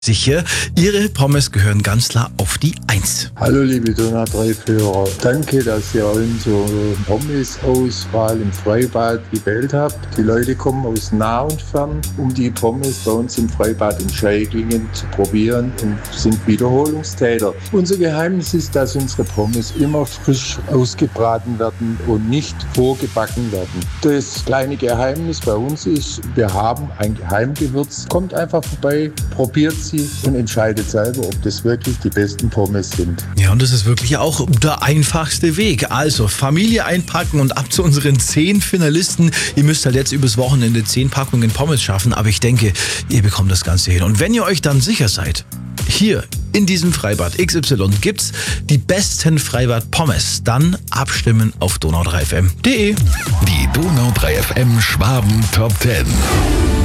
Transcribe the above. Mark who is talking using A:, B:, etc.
A: Sicher, Ihre Pommes gehören ganz klar auf die 1.
B: Hallo liebe Donau 3-Hörer, danke, dass ihr unsere Pommes-Auswahl im Freibad gewählt habt. Die Leute kommen aus nah und fern, um die Pommes bei uns im Freibad in Scheiglingen zu probieren und sind Wiederholungstäter. Unser Geheimnis ist, dass unsere Pommes immer frisch ausgebraten werden und nicht vorgebacken werden. Das kleine Geheimnis bei uns ist, wir haben ein Geheimgewürz. Kommt einfach vorbei, probiert sie und entscheidet selber, ob das wirklich die besten Pommes sind.
A: Ja, und das ist wirklich auch der einfachste Weg. Also Familie einpacken und ab zu unseren 10 Finalisten. Ihr müsst halt jetzt übers Wochenende 10 Packungen Pommes schaffen, aber ich denke, ihr bekommt das Ganze hin. Und wenn ihr euch dann sicher seid, hier in diesem Freibad XY gibt's die besten Freibad-Pommes, dann abstimmen auf donau3fm.de.
C: Die Donau 3 FM Schwaben Top 10.